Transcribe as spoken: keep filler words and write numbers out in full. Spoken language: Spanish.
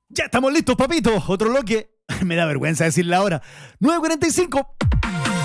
Ya estamos listos, papito. Otro bloque. Me da vergüenza decirle ahora. nueve cuarenta y cinco.